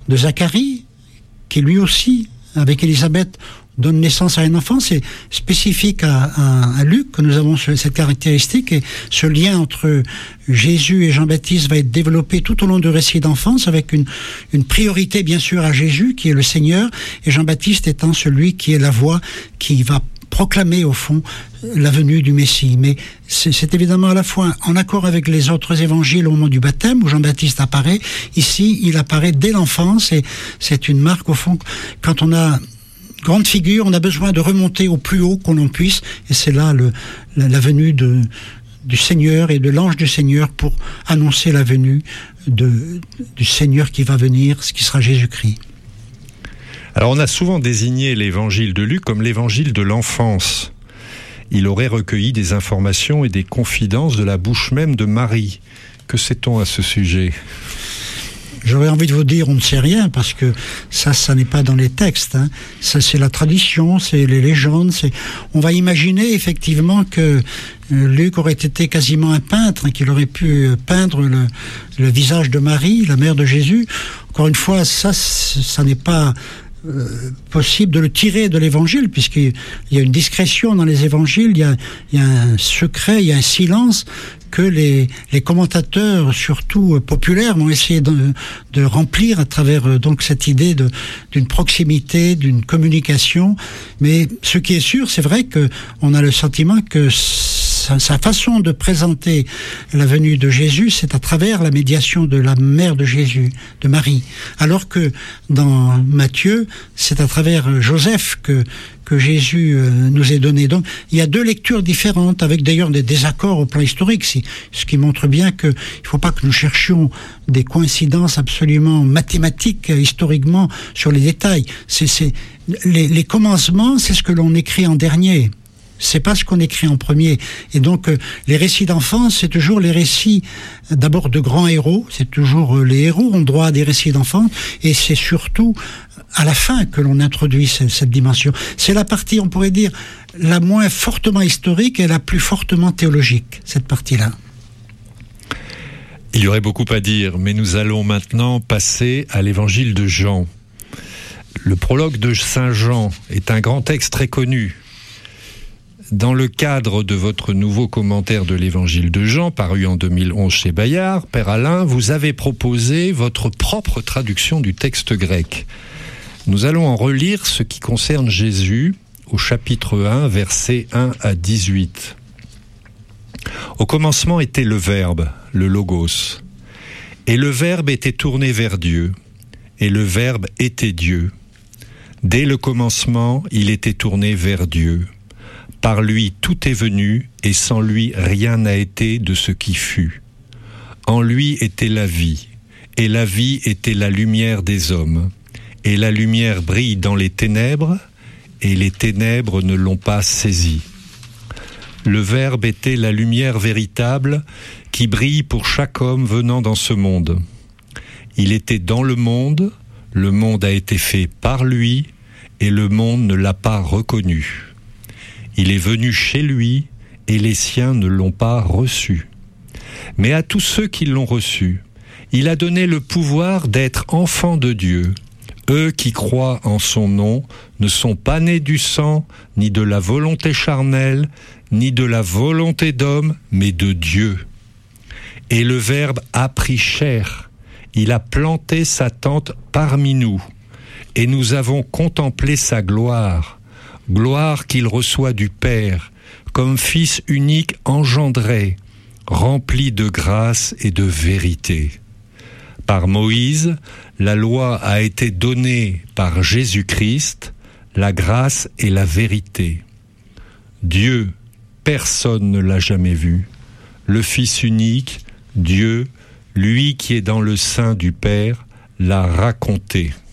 de Zacharie, qui lui aussi, avec Élisabeth, donne naissance à un enfant. C'est spécifique à Luc que nous avons cette caractéristique, et ce lien entre Jésus et Jean-Baptiste va être développé tout au long du récit d'enfance, avec une priorité bien sûr à Jésus qui est le Seigneur, et Jean-Baptiste étant celui qui est la voix qui va proclamer au fond la venue du Messie. Mais c'est évidemment à la fois en accord avec les autres évangiles au moment du baptême où Jean-Baptiste apparaît. Ici, il apparaît dès l'enfance, et c'est une marque au fond. Quand on a grande figure, on a besoin de remonter au plus haut qu'on en puisse, et c'est là la venue du Seigneur et de l'ange du Seigneur pour annoncer la venue du Seigneur qui va venir, ce qui sera Jésus-Christ. Alors on a souvent désigné l'évangile de Luc comme l'évangile de l'enfance. Il aurait recueilli des informations et des confidences de la bouche même de Marie. Que sait-on à ce sujet ? J'aurais envie de vous dire, on ne sait rien, parce que ça n'est pas dans les textes. Ça, c'est la tradition, c'est les légendes. On va imaginer effectivement que Luc aurait été quasiment un peintre, qu'il aurait pu peindre le visage de Marie, la mère de Jésus. Encore une fois, ça n'est pas possible de le tirer de l'évangile, puisqu'il y a une discrétion dans les évangiles, il y a un secret, il y a un silence que les commentateurs, surtout populaires, vont essayer de remplir à travers donc cette idée d'une proximité, d'une communication. Mais ce qui est sûr, c'est vrai que on a le sentiment que sa façon de présenter la venue de Jésus, c'est à travers la médiation de la mère de Jésus, de Marie. Alors que dans Matthieu, c'est à travers Joseph que Jésus nous est donné. Donc, il y a deux lectures différentes, avec d'ailleurs des désaccords au plan historique, ce qui montre bien qu'il ne faut pas que nous cherchions des coïncidences absolument mathématiques, historiquement, sur les détails. Les commencements, c'est ce que l'on écrit en dernier. C'est pas ce qu'on écrit en premier. Et donc, les récits d'enfance, c'est toujours les récits d'abord de grands héros. C'est toujours les héros ont droit à des récits d'enfance. Et c'est surtout à la fin que l'on introduit cette dimension. C'est la partie, on pourrait dire, la moins fortement historique et la plus fortement théologique, cette partie-là. Il y aurait beaucoup à dire, mais nous allons maintenant passer à l'évangile de Jean. Le prologue de Saint Jean est un grand texte très connu. Dans le cadre de votre nouveau commentaire de l'évangile de Jean, paru en 2011 chez Bayard, Père Alain, vous avez proposé votre propre traduction du texte grec. Nous allons en relire ce qui concerne Jésus au chapitre 1, versets 1 à 18. Au commencement était le Verbe, le Logos. Et le Verbe était tourné vers Dieu. Et le Verbe était Dieu. Dès le commencement, il était tourné vers Dieu. Par lui, tout est venu, et sans lui, rien n'a été de ce qui fut. En lui était la vie, et la vie était la lumière des hommes. Et la lumière brille dans les ténèbres, et les ténèbres ne l'ont pas saisie. Le Verbe était la lumière véritable qui brille pour chaque homme venant dans ce monde. Il était dans le monde a été fait par lui, et le monde ne l'a pas reconnu. Il est venu chez lui, et les siens ne l'ont pas reçu. Mais à tous ceux qui l'ont reçu, il a donné le pouvoir d'être enfants de Dieu. Eux qui croient en son nom ne sont pas nés du sang, ni de la volonté charnelle, ni de la volonté d'homme, mais de Dieu. Et le Verbe a pris chair. Il a planté sa tente parmi nous. Et nous avons contemplé sa gloire. Gloire qu'il reçoit du Père, comme Fils unique engendré, rempli de grâce et de vérité. Par Moïse, la loi a été donnée par Jésus-Christ, la grâce et la vérité. Dieu, personne ne l'a jamais vu. Le Fils unique, Dieu, lui qui est dans le sein du Père, l'a raconté.